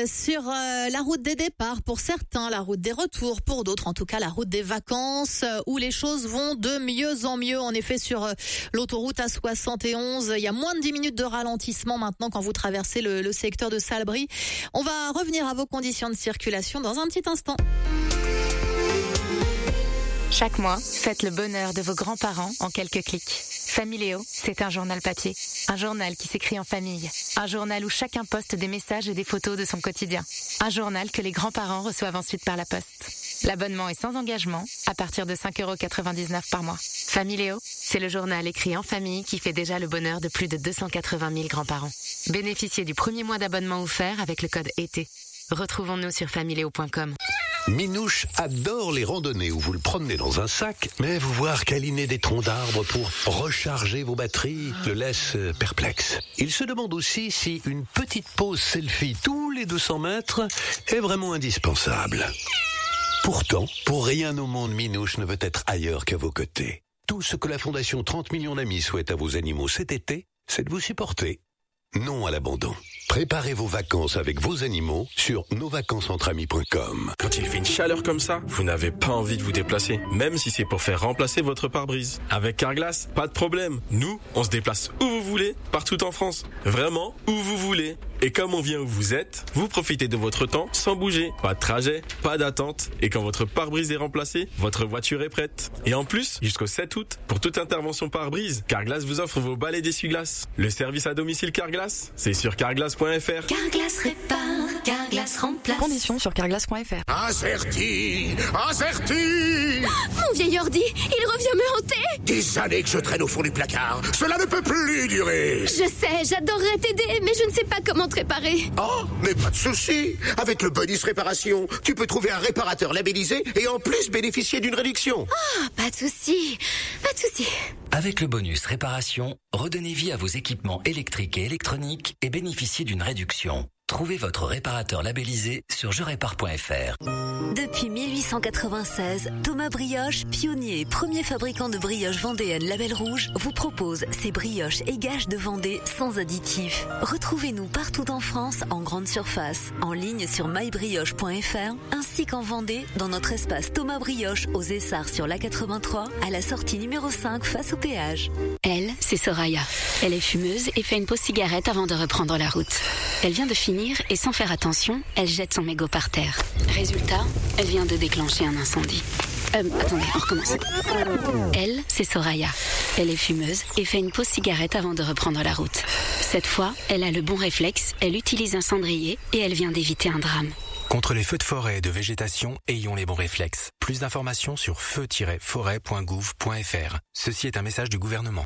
sur la route des départs pour certains, la route des retours pour d'autres, en tout cas la route des vacances où les choses vont de mieux en mieux. En effet, sur l'autoroute A71, il y a moins de 10 minutes de ralentissement maintenant quand vous traversez le secteur de Salbris. On va revenir à vos conditions de circulation dans un petit instant. Chaque mois, faites le bonheur de vos grands-parents en quelques clics. Familéo, c'est un journal papier. Un journal qui s'écrit en famille. Un journal où chacun poste des messages et des photos de son quotidien. Un journal que les grands-parents reçoivent ensuite par la poste. L'abonnement est sans engagement, à partir de 5,99 € par mois. Familéo, c'est le journal écrit en famille qui fait déjà le bonheur de plus de 280 000 grands-parents. Bénéficiez du premier mois d'abonnement offert avec le code ET. Retrouvons-nous sur familéo.com. Minouche adore les randonnées où vous le promenez dans un sac, mais vous voir câliner des troncs d'arbres pour recharger vos batteries le laisse perplexe. Il se demande aussi si une petite pause selfie tous les 200 mètres est vraiment indispensable. Pourtant, pour rien au monde, Minouche ne veut être ailleurs qu'à vos côtés. Tout ce que la Fondation 30 millions d'amis souhaite à vos animaux cet été, c'est de vous supporter. Non à l'abandon. Préparez vos vacances avec vos animaux sur nosvacancesentramis.com. Quand il fait une chaleur comme ça, vous n'avez pas envie de vous déplacer, même si c'est pour faire remplacer votre pare-brise. Avec Carglass, pas de problème. Nous, on se déplace où vous voulez, partout en France. Vraiment, où vous voulez. Et comme on vient où vous êtes, vous profitez de votre temps sans bouger. Pas de trajet, pas d'attente. Et quand votre pare-brise est remplacé, votre voiture est prête. Et en plus, jusqu'au 7 août, pour toute intervention pare-brise, Carglass vous offre vos balais d'essuie-glace. Le service à domicile Carglass, c'est sur carglass.fr. Carglass répare, Carglass remplace. Conditions sur carglass.fr. Averti. Mon vieil ordi, il revient me hanter. Des années que je traîne au fond du placard. Cela ne peut plus durer. Je sais, j'adorerais t'aider, mais je ne sais pas comment te réparer. Oh, mais pas de souci. Avec le bonus réparation, tu peux trouver un réparateur labellisé et en plus bénéficier d'une réduction. Oh, pas de souci. Avec le bonus réparation, redonnez vie à vos équipements électriques et électroniques et bénéficiez d'une réduction. Trouvez votre réparateur labellisé sur jerépare.fr. Depuis 1896, Thomas Brioche, pionnier et premier fabricant de brioches vendéennes Label Rouge, vous propose ses brioches et gages de Vendée sans additifs. Retrouvez-nous partout en France en grande surface, en ligne sur mybrioche.fr, ainsi qu'en Vendée dans notre espace Thomas Brioche aux Essarts sur l'A83, à la sortie numéro 5 face au péage. Elle, c'est Soraya. Elle est fumeuse et fait une pause cigarette avant de reprendre la route. Elle vient de finir et sans faire attention, elle jette son mégot par terre. Résultat, elle vient de déclencher un incendie. Attendez, on recommence. Elle, c'est Soraya. Elle est fumeuse et fait une pause cigarette avant de reprendre la route. Cette fois, elle a le bon réflexe, elle utilise un cendrier et elle vient d'éviter un drame. Contre les feux de forêt et de végétation, ayons les bons réflexes. Plus d'informations sur feu-forêt.gouv.fr. Ceci est un message du gouvernement.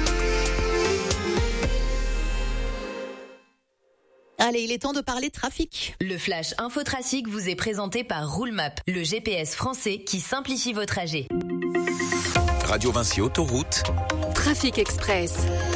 Allez, il est temps de parler trafic. Le Flash Infotrafic vous est présenté par Roulemap, le GPS français qui simplifie vos trajets. Radio Vinci Autoroute. Trafic Express.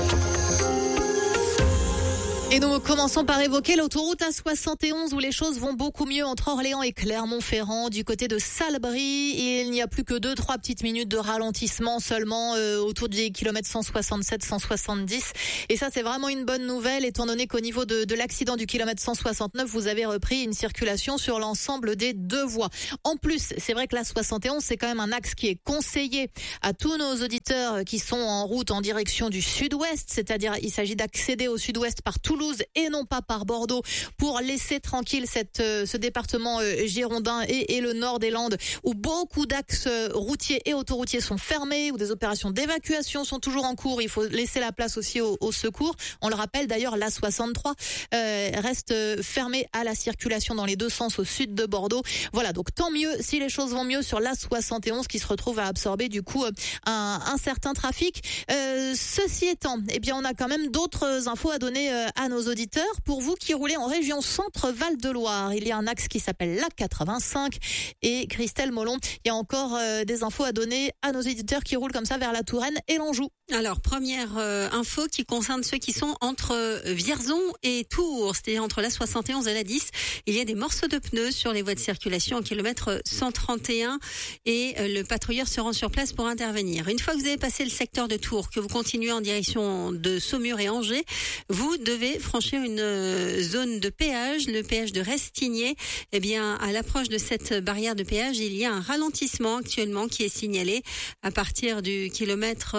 Et nous commençons par évoquer l'autoroute A71 où les choses vont beaucoup mieux entre Orléans et Clermont-Ferrand. Du côté de Salbris, il n'y a plus que 2-3 petites minutes de ralentissement seulement autour des kilomètres 167-170. Et ça, c'est vraiment une bonne nouvelle étant donné qu'au niveau de l'accident du kilomètre 169, vous avez repris une circulation sur l'ensemble des deux voies. En plus, c'est vrai que l'A71, c'est quand même un axe qui est conseillé à tous nos auditeurs qui sont en route en direction du sud-ouest. C'est-à-dire, il s'agit d'accéder au sud-ouest par Toulouse et non pas par Bordeaux pour laisser tranquille ce département girondin et le nord des Landes où beaucoup d'axes routiers et autoroutiers sont fermés, où des opérations d'évacuation sont toujours en cours. Il faut laisser la place aussi au secours. On le rappelle d'ailleurs, l'A63 reste fermée à la circulation dans les deux sens au sud de Bordeaux. Voilà, donc tant mieux si les choses vont mieux sur l'A71 qui se retrouve à absorber du coup un certain trafic. Ceci étant, eh bien on a quand même d'autres infos à donner à nos auditeurs. Pour vous qui roulez en région Centre-Val de Loire, il y a un axe qui s'appelle l'A85 et Christelle Molon, il y a encore des infos à donner à nos auditeurs qui roulent comme ça vers la Touraine et l'Anjou. Alors, première info qui concerne ceux qui sont entre Vierzon et Tours, c'est-à-dire entre la 71 et la 10. Il y a des morceaux de pneus sur les voies de circulation au kilomètre 131 et le patrouilleur se rend sur place pour intervenir. Une fois que vous avez passé le secteur de Tours, que vous continuez en direction de Saumur et Angers, vous devez franchir une zone de péage, le péage de Restigné. Eh bien, à l'approche de cette barrière de péage, il y a un ralentissement actuellement qui est signalé à partir du kilomètre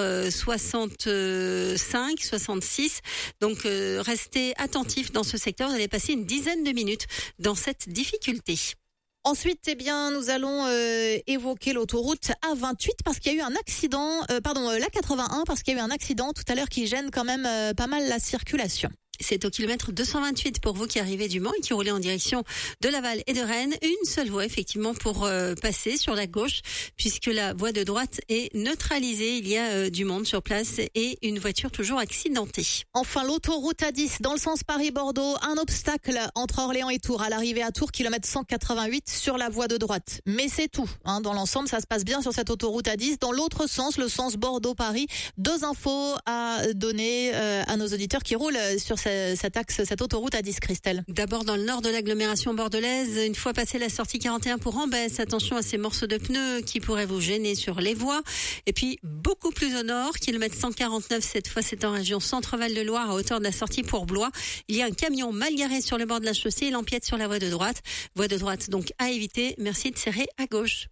65, 66. Donc, restez attentifs dans ce secteur. Vous allez passer une dizaine de minutes dans cette difficulté. Ensuite, eh bien, nous allons évoquer l'autoroute A28 parce qu'il y a eu un accident, l'A81 parce qu'il y a eu un accident tout à l'heure qui gêne quand même pas mal la circulation. C'est au kilomètre 228 pour vous qui arrivez du Mans et qui roulez en direction de Laval et de Rennes. Une seule voie effectivement pour passer sur la gauche puisque la voie de droite est neutralisée. Il y a du monde sur place et une voiture toujours accidentée. Enfin, l'autoroute A10 dans le sens Paris-Bordeaux. Un obstacle entre Orléans et Tours à l'arrivée à Tours, kilomètre 188 sur la voie de droite. Mais c'est tout. Dans l'ensemble, ça se passe bien sur cette autoroute A10. Dans l'autre sens, le sens Bordeaux-Paris, 2 infos à donner à nos auditeurs qui roulent sur cet axe, cette autoroute A10, Christelle. D'abord dans le nord de l'agglomération bordelaise, une fois passé la sortie 41 pour Ambès, attention à ces morceaux de pneus qui pourraient vous gêner sur les voies. Et puis beaucoup plus au nord, kilomètre 149, cette fois c'est en région Centre-Val de Loire à hauteur de la sortie pour Blois. Il y a un camion mal garé sur le bord de la chaussée, il empiète sur la voie de droite. Voie de droite donc à éviter, merci de serrer à gauche.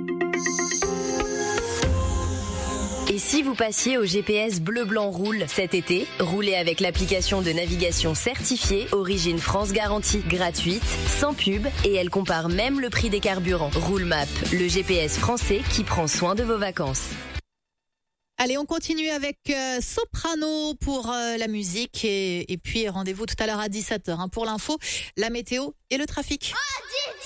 Et si vous passiez au GPS Bleu Blanc Roule cet été, roulez avec l'application de navigation certifiée Origine France Garantie, gratuite, sans pub et elle compare même le prix des carburants. Roulemap, le GPS français qui prend soin de vos vacances. Allez, on continue avec Soprano pour la musique et puis rendez-vous tout à l'heure à 17h pour l'info, la météo et le trafic.